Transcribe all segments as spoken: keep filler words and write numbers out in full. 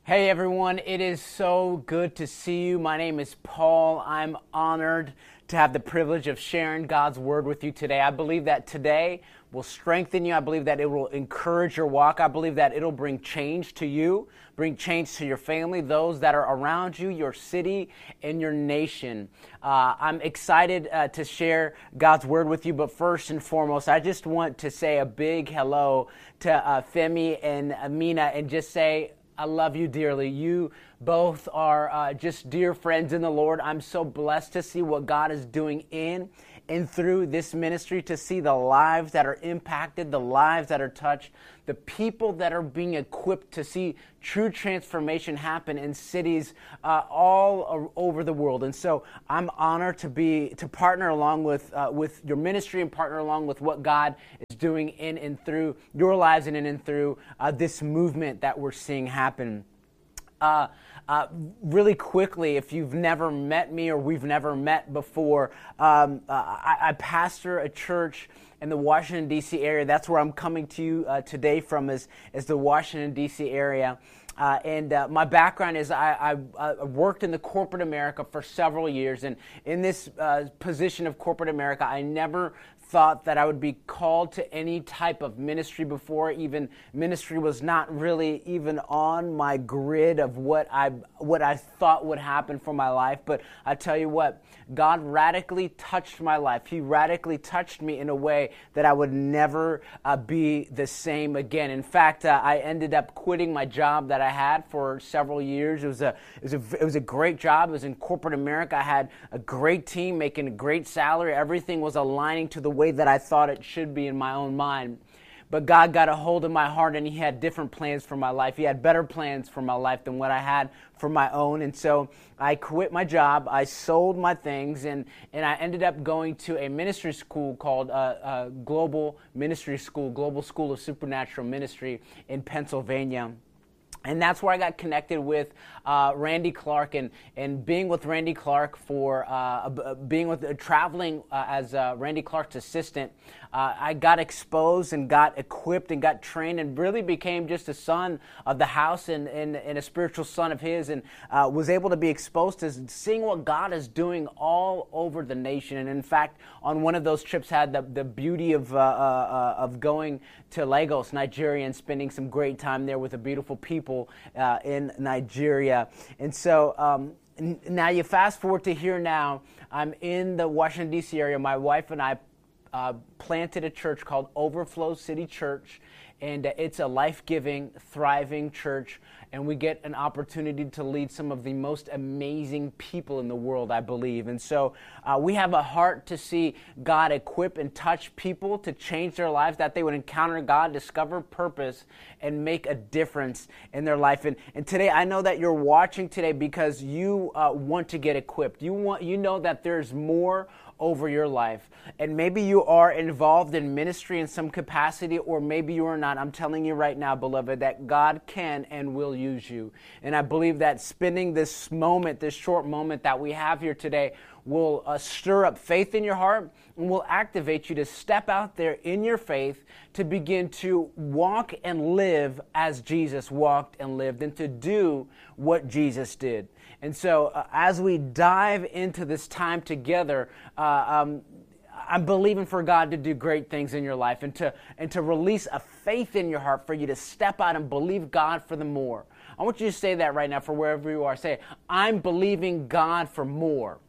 Hey everyone, it is so good to see you. My name is Paul. I'm honored to have the privilege of sharing God's Word with you today. I believe that today will strengthen you. I believe that it will encourage your walk. I believe that it'll bring change to you, bring change to your family, those that are around you, your city, and your nation. Uh, I'm excited uh, to share God's Word with you, but first and foremost, I just want to say a big hello to uh, Femi and Amina and just say, I love you dearly. You both are uh, just dear friends in the Lord. I'm so blessed to see what God is doing in and through this ministry, to see the lives that are impacted, the lives that are touched, the people that are being equipped to see true transformation happen in cities uh, all over the world. And so I'm honored to be to partner along with uh, with your ministry and partner along with what God is doing in and through your lives and in and through uh, this movement that we're seeing happen. Uh, uh, really quickly, if you've never met me or we've never met before, um, uh, I, I pastor a church in the Washington, D C area. That's where I'm coming to you uh, today from, is, is the Washington, D C area. Uh, and uh, my background is I, I, I worked in the corporate America for several years. And in this uh, position of corporate America, I never thought that I would be called to any type of ministry before. Even ministry was not really even on my grid of what I what I thought would happen for my life. But I tell you what, God radically touched my life. He radically touched me in a way that I would never uh, be the same again. In fact, uh, I ended up quitting my job that I had for several years. It was a it was a it was a great job. It was in corporate America. I had a great team, making a great salary. Everything was aligning to the way that I thought it should be in my own mind. But God got a hold of my heart, and He had different plans for my life. He had better plans for my life than what I had for my own. And so I quit my job. I sold my things, and, and I ended up going to a ministry school called uh, uh, Global Ministry School, Global School of Supernatural Ministry in Pennsylvania. And that's where I got connected with uh, Randy Clark, and, and being with Randy Clark for uh, being with uh, traveling uh, as uh, Randy Clark's assistant. Uh, I got exposed and got equipped and got trained and really became just a son of the house and, and, and a spiritual son of his, and uh, was able to be exposed to seeing what God is doing all over the nation. And in fact, on one of those trips, had the, the beauty of uh, uh, of going to Lagos, Nigeria, and spending some great time there with the beautiful people uh, in Nigeria. And so um, n- now you fast forward to here now. I'm in the Washington, D C area. My wife and I uh, planted a church called Overflow City Church, and uh, it's a life-giving, thriving church, and we get an opportunity to lead some of the most amazing people in the world, I believe. And so uh, we have a heart to see God equip and touch people to change their lives, that they would encounter God, discover purpose, and make a difference in their life. And, and today, I know that you're watching today because you uh, want to get equipped. You want, you know that there's more over your life. And maybe you are involved in ministry in some capacity, or maybe you are not. I'm telling you right now, beloved, that God can and will use you. And I believe that spending this moment, this short moment that we have here today, will uh, stir up faith in your heart and will activate you to step out there in your faith to begin to walk and live as Jesus walked and lived, and to do what Jesus did. And so uh, as we dive into this time together, uh, um, I'm believing for God to do great things in your life, and to and to release a faith in your heart for you to step out and believe God for the more. I want you to say that right now for wherever you are. Say, I'm believing God for more.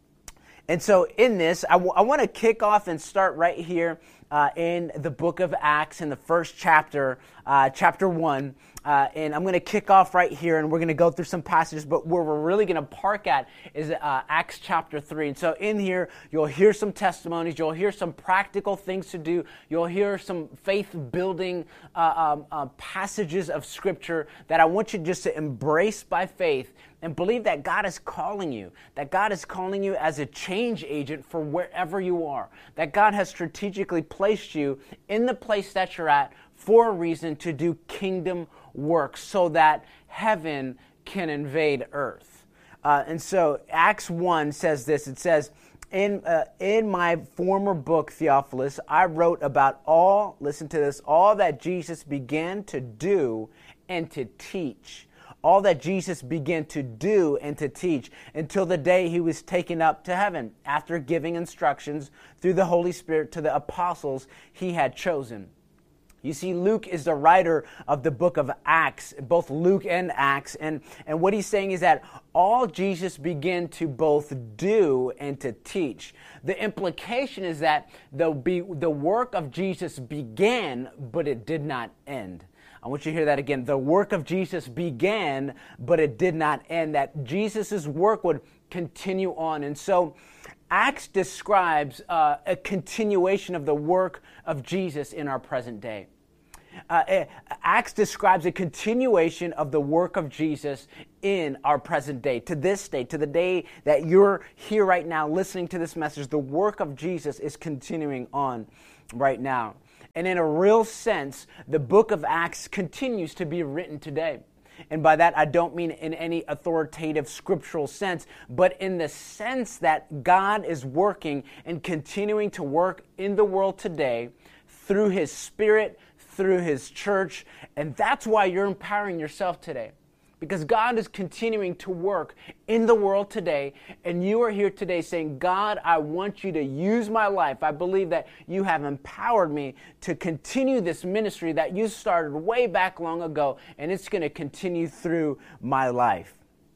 And so in this, I, w- I want to kick off and start right here uh, in the book of Acts, in the first chapter, uh, chapter one. Uh, and I'm going to kick off right here, and we're going to go through some passages, but where we're really going to park at is uh, Acts chapter three. And so in here, you'll hear some testimonies, you'll hear some practical things to do, you'll hear some faith-building uh, um, uh, passages of Scripture that I want you just to embrace by faith and believe that God is calling you, that God is calling you as a change agent for wherever you are, that God has strategically placed you in the place that you're at for a reason, to do kingdom work so that heaven can invade earth. Uh, and so Acts one says this. It says, in, uh, in my former book, Theophilus, I wrote about all, listen to this, all that Jesus began to do and to teach all that Jesus began to do and to teach until the day he was taken up to heaven after giving instructions through the Holy Spirit to the apostles he had chosen. You see, Luke is the writer of the book of Acts, both Luke and Acts. And, and what he's saying is that all Jesus began to both do and to teach. The implication is that the, be, the work of Jesus began, but it did not end. I want you to hear that again. The work of Jesus began, but it did not end. That Jesus' work would continue on. And so Acts describes uh, a continuation of the work of Jesus in our present day. Uh, Acts describes a continuation of the work of Jesus in our present day, to this day, to the day that you're here right now listening to this message. The work of Jesus is continuing on right now. And in a real sense, the book of Acts continues to be written today. And by that, I don't mean in any authoritative scriptural sense, but in the sense that God is working and continuing to work in the world today through His Spirit, through His church. And that's why you're empowering yourself today. Because God is continuing to work in the world today, and you are here today saying, God, I want you to use my life. I believe that you have empowered me to continue this ministry that you started way back long ago, and it's going to continue through my life.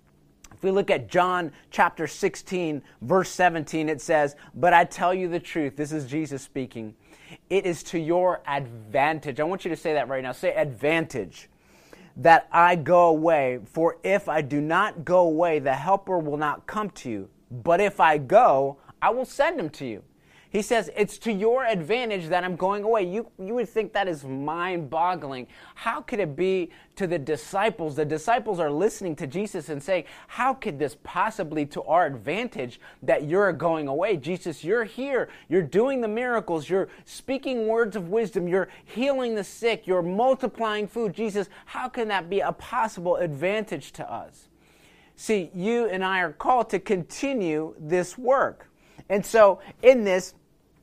If we look at John chapter sixteen, verse seventeen, it says, but I tell you the truth. This is Jesus speaking. It is to your advantage. I want you to say that right now. Say advantage. That I go away, for if I do not go away, the Helper will not come to you. But if I go, I will send him to you. He says, it's to your advantage that I'm going away. You, you would think that is mind-boggling. How could it be to the disciples? The disciples are listening to Jesus and saying, how could this possibly to our advantage that you're going away? Jesus, you're here. You're doing the miracles. You're speaking words of wisdom. You're healing the sick. You're multiplying food. Jesus, how can that be a possible advantage to us? See, you and I are called to continue this work. And so in this,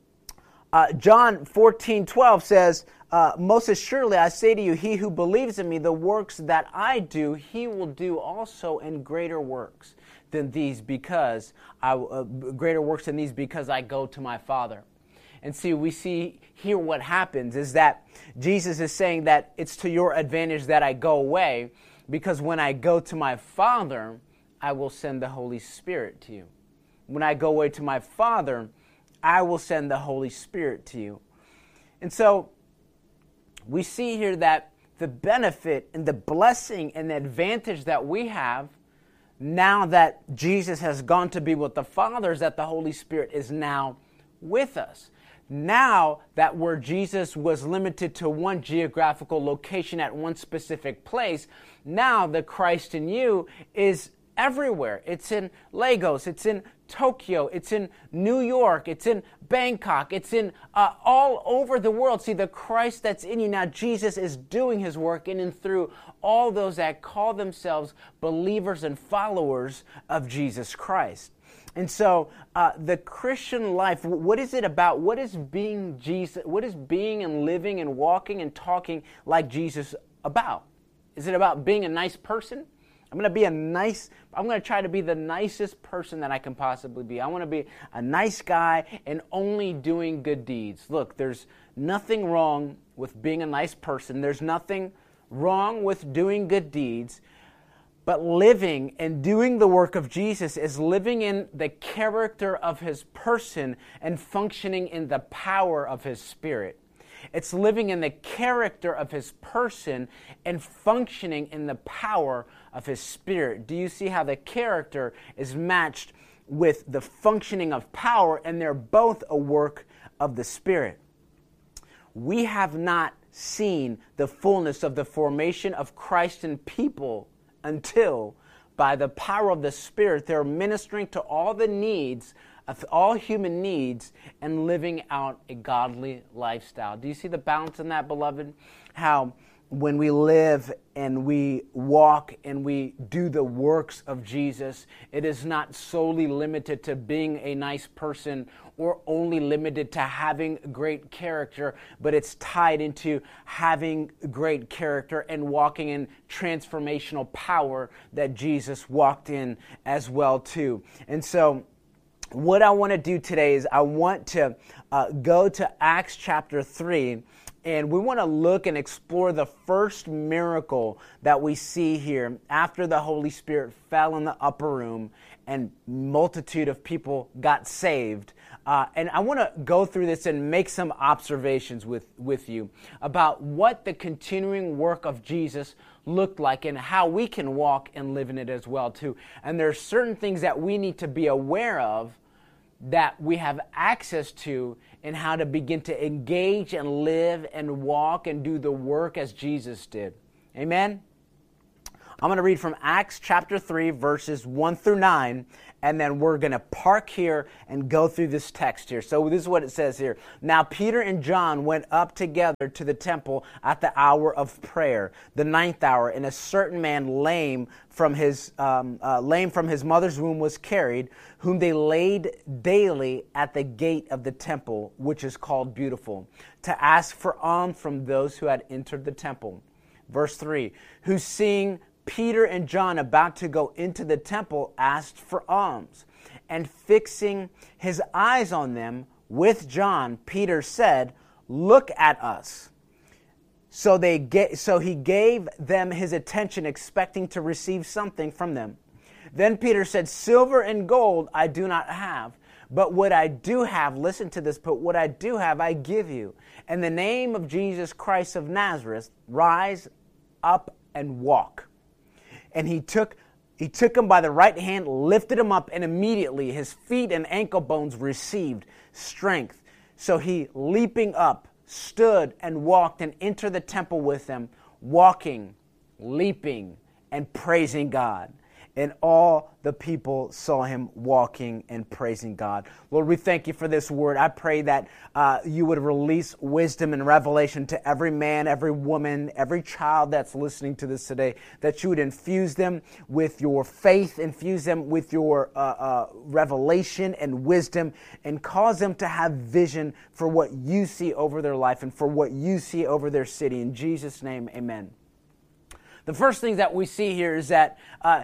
Uh, John fourteen twelve says, uh, most assuredly I say to you, he who believes in me, the works that I do, he will do also, and greater works than these, because I uh, greater works than these because I go to my Father. And see, we see here what happens is that Jesus is saying that it's to your advantage that I go away, because when I go to my Father, I will send the Holy Spirit to you. When I go away to my Father, I will send the Holy Spirit to you. And so we see here that the benefit and the blessing and the advantage that we have now that Jesus has gone to be with the Father is that the Holy Spirit is now with us. Now that where Jesus was limited to one geographical location at one specific place, now the Christ in you is everywhere. It's in Lagos, it's in Tokyo, it's in New York, it's in Bangkok, it's in uh, all over the world. See, the Christ that's in you now, Jesus is doing his work in and through all those that call themselves believers and followers of Jesus Christ. And so uh, the Christian life, what is it about? What is being Jesus? What is being and living and walking and talking like Jesus about? Is it about being a nice person? I'm going to be a nice, I'm going to try to be the nicest person that I can possibly be. I want to be a nice guy and only doing good deeds. Look, there's nothing wrong with being a nice person. There's nothing wrong with doing good deeds. But living and doing the work of Jesus is living in the character of his person and functioning in the power of his Spirit. It's living in the character of his person and functioning in the power of his Spirit. Do you see how the character is matched with the functioning of power, and they're both a work of the Spirit? We have not seen the fullness of the formation of Christ in people until, by the power of the Spirit, they're ministering to all the needs of all human needs and living out a godly lifestyle. Do you see the balance in that, beloved? How when we live and we walk and we do the works of Jesus, it is not solely limited to being a nice person or only limited to having great character, but it's tied into having great character and walking in transformational power that Jesus walked in as well too. And so what I want to do today is I want to uh, go to Acts chapter three, and we want to look and explore the first miracle that we see here after the Holy Spirit fell in the upper room and multitude of people got saved. Uh, and I want to go through this and make some observations with, with you about what the continuing work of Jesus looked like and how we can walk and live in it as well too. And there are certain things that we need to be aware of that we have access to and how to begin to engage and live and walk and do the work as Jesus did. Amen? I'm going to read from Acts chapter three, verses one through nine, and then we're going to park here and go through this text here. So this is what it says here. Now Peter and John went up together to the temple at the hour of prayer, the ninth hour, and a certain man lame from his um, uh, lame from his mother's womb was carried, whom they laid daily at the gate of the temple, which is called Beautiful, to ask for alms from those who had entered the temple. Verse three, who seeing Peter and John about to go into the temple asked for alms. And fixing his eyes on them with John, Peter said, "Look at us." So they get, so he gave them his attention, expecting to receive something from them. Then Peter said, "Silver and gold I do not have, but what I do have," listen to this, "but what I do have I give you. In the name of Jesus Christ of Nazareth, rise up and walk." And he took he took him by the right hand, lifted him up, and immediately his feet and ankle bones received strength. So he, leaping up, stood and walked and entered the temple with them, walking, leaping, and praising God. And all the people saw him walking and praising God. Lord, we thank you for this word. I pray that uh, you would release wisdom and revelation to every man, every woman, every child that's listening to this today, that you would infuse them with your faith, infuse them with your uh, uh, revelation and wisdom, and cause them to have vision for what you see over their life and for what you see over their city. In Jesus' name, amen. The first thing that we see here is that uh,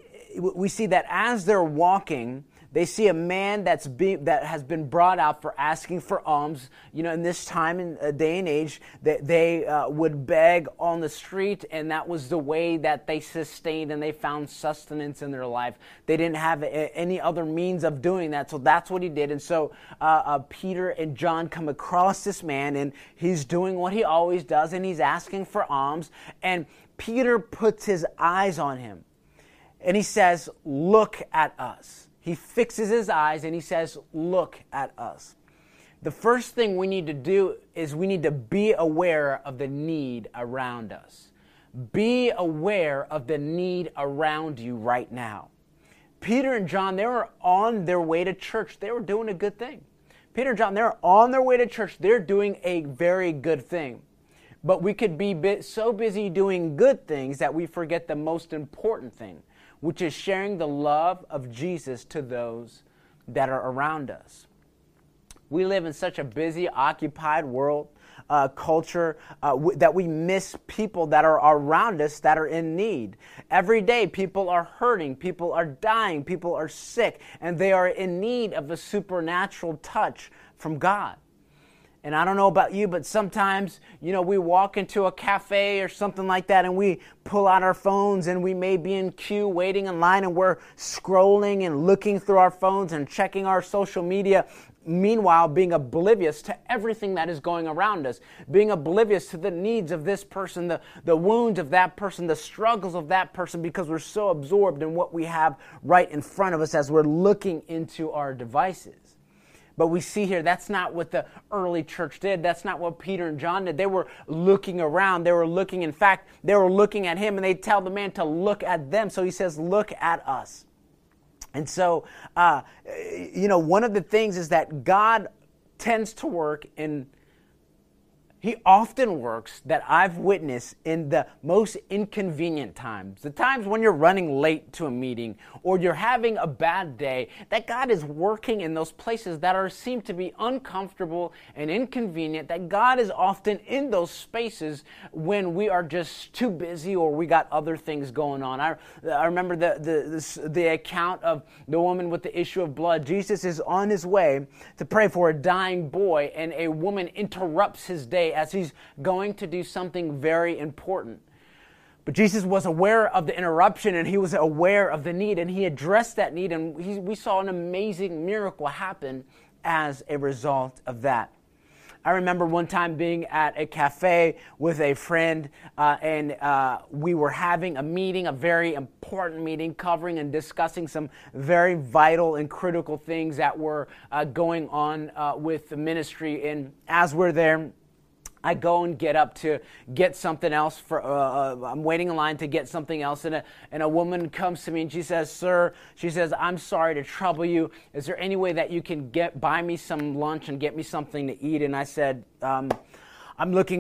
we see that as they're walking, they see a man that's be, that has been brought out for asking for alms. You know, in this time and uh, day and age, that they, they uh, would beg on the street, and that was the way that they sustained and they found sustenance in their life. They didn't have a, any other means of doing that, so that's what he did. And so uh, uh, Peter and John come across this man, and he's doing what he always does, and he's asking for alms. And Peter puts his eyes on him. And he says, "Look at us." He fixes his eyes and he says, "Look at us." The first thing we need to do is we need to be aware of the need around us. Be aware of the need around you right now. Peter and John, they were on their way to church. They were doing a good thing. Peter and John, they're on their way to church. They're doing a very good thing. But we could be so busy doing good things that we forget the most important thing, which is sharing the love of Jesus to those that are around us. We live in such a busy, occupied world, uh, culture, uh, w- that we miss people that are around us that are in need. Every day, people are hurting, people are dying, people are sick, and they are in need of a supernatural touch from God. And I don't know about you, but sometimes, you know, we walk into a cafe or something like that and we pull out our phones and we may be in queue waiting in line and we're scrolling and looking through our phones and checking our social media. Meanwhile, being oblivious to everything that is going around us, being oblivious to the needs of this person, the, the wounds of that person, the struggles of that person, because we're so absorbed in what we have right in front of us as we're looking into our devices. But we see here, that's not what the early church did. That's not what Peter and John did. They were looking around. They were looking, in fact, they were looking at him, and they tell the man to look at them. So he says, "Look at us." And so, uh, you know, one of the things is that God tends to work in He often works that I've witnessed in the most inconvenient times, the times when you're running late to a meeting or you're having a bad day, that God is working in those places that are seem to be uncomfortable and inconvenient, that God is often in those spaces when we are just too busy or we got other things going on. I, I remember the, the, the, the account of the woman with the issue of blood. Jesus is on his way to pray for a dying boy, and a woman interrupts his day as he's going to do something very important. But Jesus was aware of the interruption, and he was aware of the need, and he addressed that need, and he, we saw an amazing miracle happen as a result of that. I remember one time being at a cafe with a friend, uh, and uh, we were having a meeting, a very important meeting, covering and discussing some very vital and critical things that were uh, going on uh, with the ministry. And as we're there, I go and get up to get something else. For uh, I'm waiting in line to get something else, and a, and a woman comes to me and she says, "Sir," she says, "I'm sorry to trouble you. Is there any way that you can get buy me some lunch and get me something to eat?" And I said, um, "I'm looking